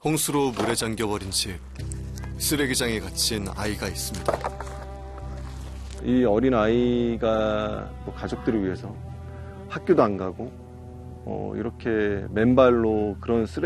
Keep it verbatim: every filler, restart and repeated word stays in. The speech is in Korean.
홍수로 물에 잠겨버린 집, 쓰레기장에 갇힌 아이가 있습니다. 이 어린 아이가 또 가족들을 위해서 학교도 안 가고 어, 이렇게 맨발로 그런 쓰레기